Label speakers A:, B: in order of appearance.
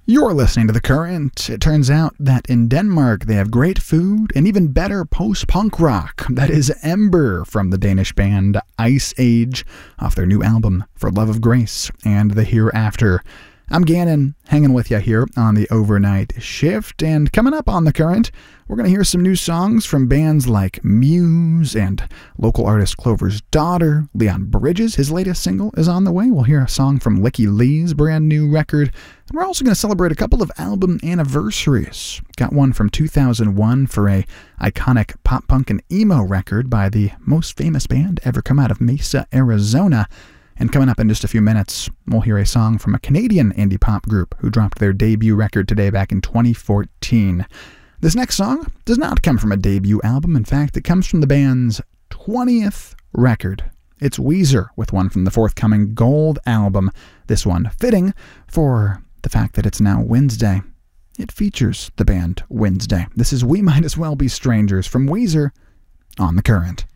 A: You're listening to The Current. It turns out that in Denmark they have great food and even better post-punk rock. That is Ember from the Danish band Ice Age off their new album For Love of Grace and the Hereafter. I'm Gannon, hanging with you here on the overnight shift, and coming up on The Current, we're going to hear some new songs from bands like Muse and local artist Clover's Daughter. Leon Bridges, his latest single, is on the way. We'll hear a song from Licky Lee's brand new record, and we're also going to celebrate a couple of album anniversaries. Got one from 2001 for a iconic pop-punk and emo record by the most famous band ever come out of Mesa, Arizona. And coming up in just a few minutes, we'll hear a song from a Canadian indie pop group who dropped their debut record today back in 2014. This next song does not come from a debut album. In fact, it comes from the band's 20th record. It's Weezer with one from the forthcoming Gold album. This one fitting for the fact that it's now Wednesday. It features the band Wednesday. This is We Might As Well Be Strangers from Weezer on The Current.